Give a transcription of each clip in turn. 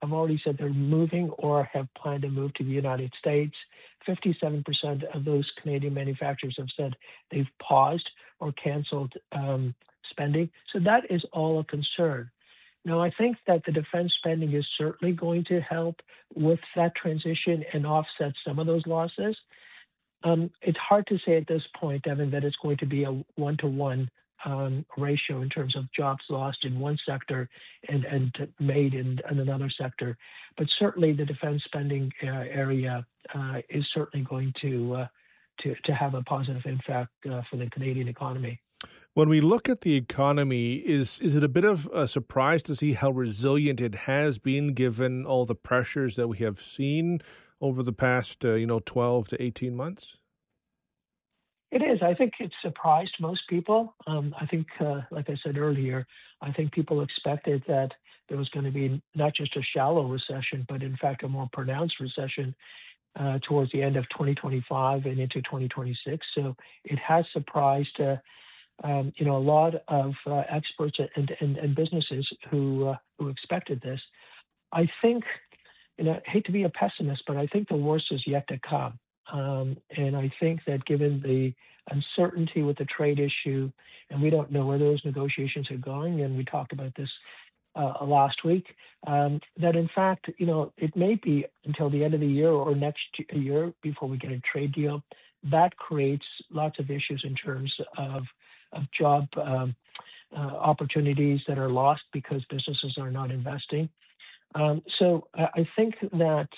have already said they're moving or have planned to move to the United States. 57% of those Canadian manufacturers have said they've paused or canceled spending. So that is all a concern. Now, I think that the defense spending is certainly going to help with that transition and offset some of those losses. It's hard to say at this point, Evan, that it's going to be a one-to-one ratio in terms of jobs lost in one sector and made in another sector. But certainly the defense spending area is certainly going to have a positive impact for the Canadian economy. When we look at the economy, is it a bit of a surprise to see how resilient it has been given all the pressures that we have seen over the past 12 to 18 months? It is. I think it surprised most people. I think, like I said earlier, I think people expected that there was going to be not just a shallow recession, but in fact a more pronounced recession towards the end of 2025 and into 2026. So it has surprised a lot of experts and businesses who expected this. I think, I hate to be a pessimist, but I think the worst is yet to come. And I think that given the uncertainty with the trade issue, and we don't know where those negotiations are going, and we talked about this last week, that in fact, it may be until the end of the year or next year before we get a trade deal. That creates lots of issues in terms of job opportunities that are lost because businesses are not investing. So I think that,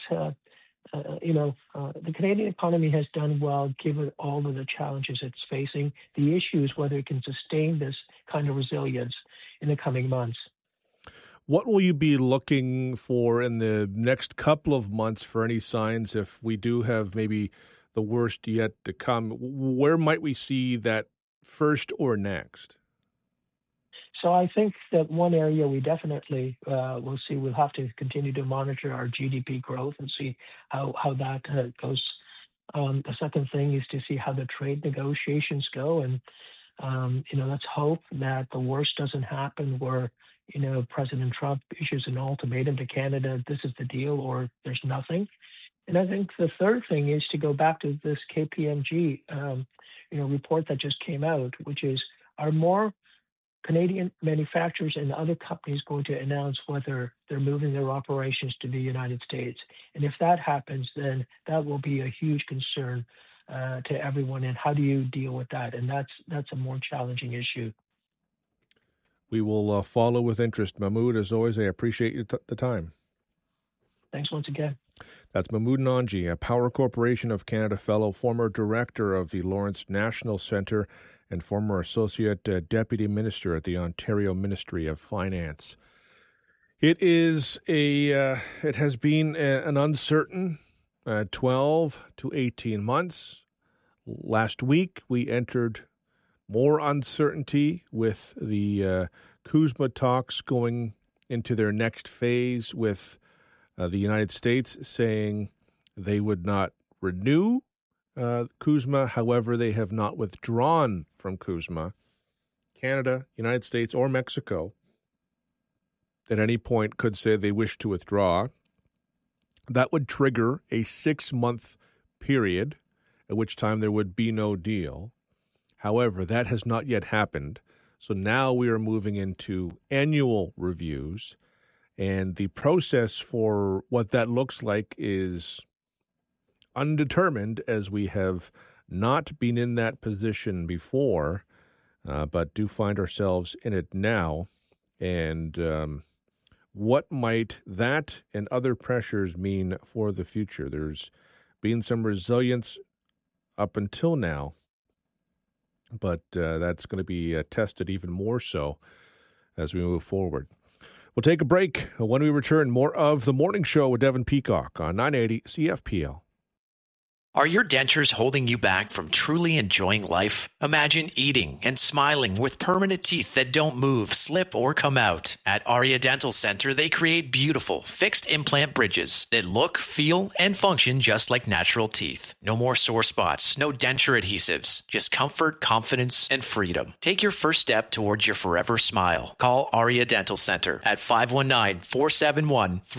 the Canadian economy has done well given all of the challenges it's facing. The issue is whether it can sustain this kind of resilience in the coming months. What will you be looking for in the next couple of months for any signs if we do have maybe the worst yet to come? Where might we see that first or next? So I think that one area we definitely will see, we'll have to continue to monitor our GDP growth and see how that goes. The second thing is to see how the trade negotiations go. And, let's hope that the worst doesn't happen where, President Trump issues an ultimatum to Canada, this is the deal or there's nothing. And I think the third thing is to go back to this KPMG, report that just came out, which is, are more Canadian manufacturers and other companies going to announce whether they're moving their operations to the United States? And if that happens, then that will be a huge concern to everyone. And how do you deal with that? And that's a more challenging issue. We will follow with interest. Mahmoud, as always, I appreciate the time. Thanks once again. That's Mahmoud Nanji, a Power Corporation of Canada Fellow, former Director of the Lawrence National Centre, and former Associate Deputy Minister at the Ontario Ministry of Finance. It has been an uncertain 12 to 18 months. Last week, we entered more uncertainty with the CUSMA talks going into their next phase, with the United States saying they would not renew CUSMA. However, they have not withdrawn from CUSMA. Canada, United States, or Mexico at any point could say they wish to withdraw. That would trigger a 6-month period at which time there would be no deal. However, that has not yet happened. So now we are moving into annual reviews, and the process for what that looks like is undetermined, as we have not been in that position before, but do find ourselves in it now. And what might that and other pressures mean for the future? There's been some resilience up until now, but that's going to be tested even more so as we move forward. We'll take a break. When we return, more of The Morning Show with Devin Peacock on 980 CFPL. Are your dentures holding you back from truly enjoying life? Imagine eating and smiling with permanent teeth that don't move, slip, or come out. At Aria Dental Center, they create beautiful, fixed implant bridges that look, feel, and function just like natural teeth. No more sore spots, no denture adhesives, just comfort, confidence, and freedom. Take your first step towards your forever smile. Call Aria Dental Center at 519-471-3